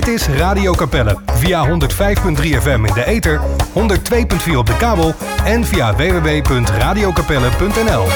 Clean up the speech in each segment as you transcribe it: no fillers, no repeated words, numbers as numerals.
Dit is Radio Capelle via 105.3 FM in de ether, 102.4 op de kabel en via www.radiocapelle.nl.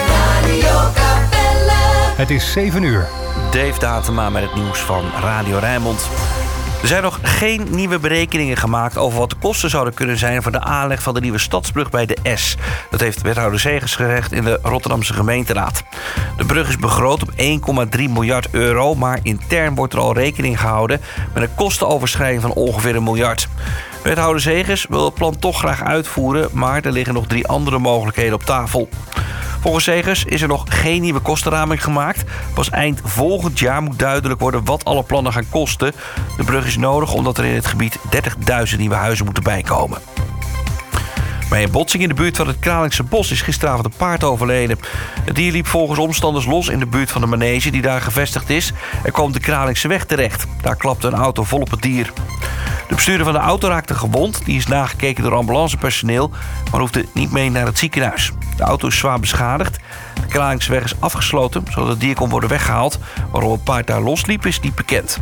Het is 7 uur. Dave Datema met het nieuws van Radio Rijnmond. Er zijn nog geen nieuwe berekeningen gemaakt over wat de kosten zouden kunnen zijn voor de aanleg van de nieuwe stadsbrug bij de S. Dat heeft wethouder Segers gezegd in de Rotterdamse gemeenteraad. De brug is begroot op 1,3 miljard euro, maar intern wordt er al rekening gehouden met een kostenoverschrijding van ongeveer 1 miljard. Wethouder Segers wil het plan toch graag uitvoeren, maar er liggen nog 3 andere mogelijkheden op tafel. Volgens Segers is er nog geen nieuwe kostenraming gemaakt. Pas eind volgend jaar moet duidelijk worden wat alle plannen gaan kosten. De brug is nodig omdat er in het gebied 30.000 nieuwe huizen moeten bijkomen. Bij een botsing in de buurt van het Kralingse Bos is gisteravond een paard overleden. Het dier liep volgens omstanders los in de buurt van de manege die daar gevestigd is en kwam de Kralingse weg terecht. Daar klapte een auto vol op het dier. De bestuurder van de auto raakte gewond. Die is nagekeken door ambulancepersoneel, maar hoefde niet mee naar het ziekenhuis. De auto is zwaar beschadigd. De Kralingsweg is afgesloten, zodat het dier kon worden weggehaald. Waarom het paard daar losliep is niet bekend.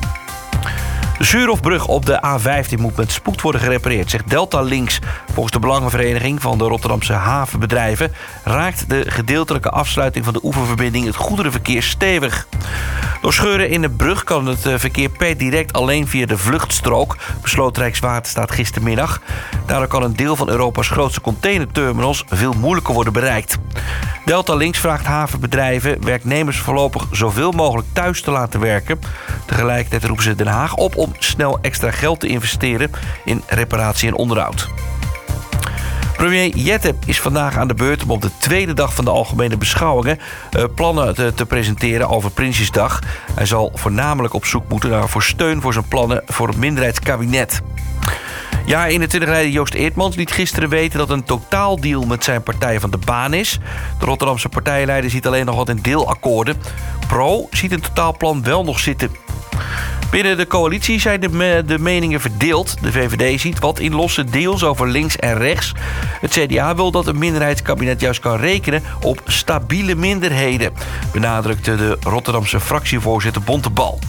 De Zuurhofbrug op de A15 moet met spoed worden gerepareerd, zegt Delta Links. Volgens de Belangenvereniging van de Rotterdamse havenbedrijven raakt de gedeeltelijke afsluiting van de oeververbinding het goederenverkeer stevig. Door scheuren in de brug kan het verkeer per direct alleen via de vluchtstrook, besloot Rijkswaterstaat gistermiddag. Daardoor kan een deel van Europa's grootste containerterminals veel moeilijker worden bereikt. Delta Links vraagt havenbedrijven werknemers voorlopig zoveel mogelijk thuis te laten werken. Tegelijkertijd roepen ze Den Haag op om snel extra geld te investeren in reparatie en onderhoud. Premier Jette is vandaag aan de beurt om op de tweede dag van de algemene beschouwingen plannen te presenteren over Prinsjesdag. Hij zal voornamelijk op zoek moeten naar steun voor zijn plannen voor het minderheidskabinet. Ja, 21-leider Joost Eertmans liet gisteren weten dat een totaaldeal met zijn partij van de baan is. De Rotterdamse partijleider ziet alleen nog wat in deelakkoorden. Pro ziet een totaalplan wel nog zitten. Binnen de coalitie zijn de meningen verdeeld. De VVD ziet wat in losse deals over links en rechts. Het CDA wil dat een minderheidskabinet juist kan rekenen op stabiele minderheden, benadrukte de Rotterdamse fractievoorzitter Bontebal.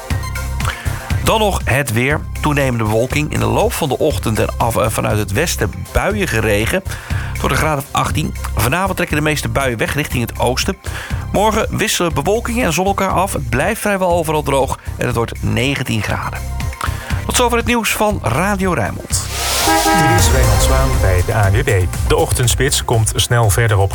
Dan nog het weer. Toenemende bewolking. In de loop van de ochtend en vanuit het westen buiige regen. Het wordt een graad of 18. Vanavond trekken de meeste buien weg richting het oosten. Morgen wisselen bewolking en zon elkaar af. Het blijft vrijwel overal droog en het wordt 19 graden. Tot zover het nieuws van Radio Rijnmond. Dit is Wijnand Zwaan bij de ANWB. De ochtendspits komt snel verder op.